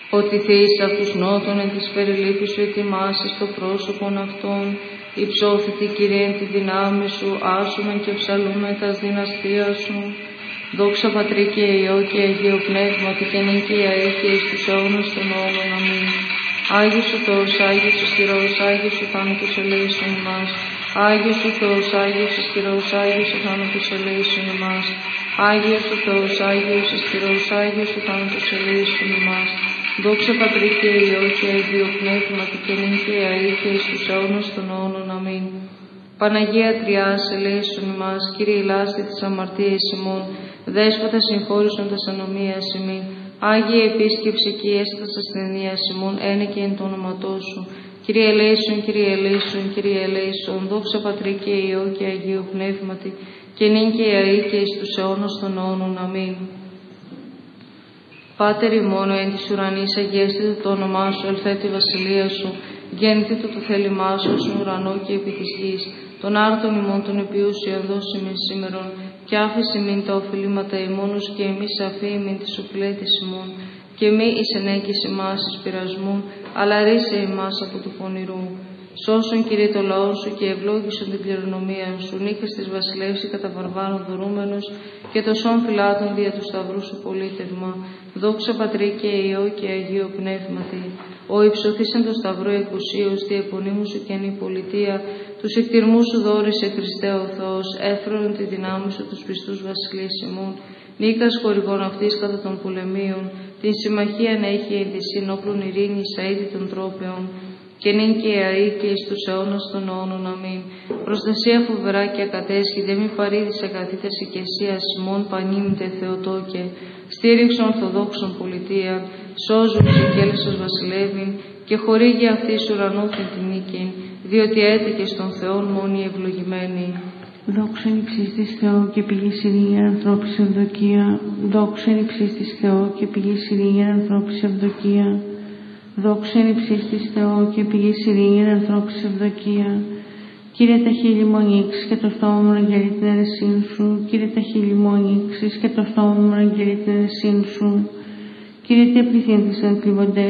ότι θεείς αυτούς νότων εν της περιλήπης σου ετοιμάσεις το πρόσωπον αυτών, υψώθητη Κύριε εν τη δυνάμει σου, άσουμεν και ψαλούμε τας δυναστείας σου. Δόξα Πατρί και Υιό και Αγίο Πνεύματι και νυν και αεί και εις τους αιώνας των αιώνων. Αμήν. Άγιος ο Θεός, Άγιος ισχυρός, Άγιος ο θάνατος ελέησον ημάς. Άγιος ο Θεός, Άγιος ισχυρός, Άγιος ο θάνατος ελέησον ημάς. Άγιος ο Θεός, Άγιος ισχυρός, Άγιος ο θάνατος ελέησον ημάς. Δόξα Πατρί και Υιό και Αγίο Πνεύματι και νυν και αεί και εις τους αιώνας των αιώνων. Αμήν. Παναγία Τριάς, ελέησον ημάς. Κύριε ηλάστη της αμαρτίας ημών, Δέσποτα συγχώρησον τας ανομίας ημί. Άγιε επίσκεψη και έστας ασθενείας ημών, ένε και εν το όνοματό σου. Κύριε ελέησον, Κύριε ελέησον, Κύριε ελέησον. Δόξα Πατρί και Υιό και Αγίο Πνεύματι και νυν και αεί και εις τους αιώνας των αιώνων. Αμήν. Πάτερ ημών εν της ουρανής, αγιαστήτω το όνομά σου, ελθέτω η βασιλεία σου, γέννητο το θέλημά σου, στον ουρανό και επί της γης. Τον άρτον ημών των επιούσιων δώσει με σήμερον, και άφησε μην τα οφειλήματα ημώνους και εμείς αφή μην τις οφειλέτης ημών, και μη εις ενέγκης ημάς εις πειρασμούν, αλλά ρίσε ημάς από του πονηρού. Σώσον Κύριε το λαό σου και ευλόγησον την κληρονομία σου, νίκας της βασιλεύση κατά βαρβάρων δωρούμενος και το σών φυλάτων δια του σταυρού σου πολίτευμα. Δόξα Πατρί και Υιό και Αγίο Πνεύματι. Ο υψωθής εν το σταυρό εκουσίως, τη επωνύμου σου και εν η πολιτεία, τους εκτιρμούς σου δόρισε Χριστέ ο Θεός, έφερον τη δυνάμει σου τους πιστούς βασιλείς ημών, νίκας χορηγών αυτής κατά των πολεμίων, την συμμαχία να έχει εν της συνόπλων ειρήνης αήτη των τρόπεων, και νυν και αεί και εις τους αιώνας των αιώνων. Αμήν. Προστασία φοβερά και ακατέσχη, δε μη παρήδησε καθήτες οικεσίας ημών πανίμητε Θεοτόκε, στήριξον ορθοδόξων πολιτεία, σώζουν ψυχέλισσος βασιλεύειν, και χορήγει αυτής ουρανόθεν την νίκην, διότι έτεκε στον Θεόν μόνοι ευλογημένοι. Δόξα υψής της Θεό και πηγής ειρήνη ανθρώπης ευδοκία. Δόξα υψής της Θεό και πηγής ειρήνη ανθρώπης ευδοκία. Δόξα υψής της Θεό και πηγής ειρήνη ανθρώπης ευδοκία. Κύριε τα χείλη μου ανοίξεις και το στόμα μου αγγελεί την αιρεσίν σου. Κύριε τα χείλη μου ανοίξεις και το στόμα μου αγγελεί την αιρεσίν σου. Κύριε τι πληθύνθησαν κλειβοντές